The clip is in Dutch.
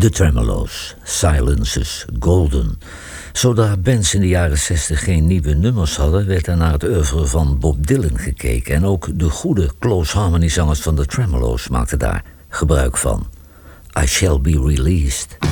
The Tremolo's, Silence is Golden. Zodra bands in de jaren 60 geen nieuwe nummers hadden, werd er naar het oeuvre van Bob Dylan gekeken. En ook de goede close harmony zangers van The Tremolo's maakten daar gebruik van. I Shall Be Released.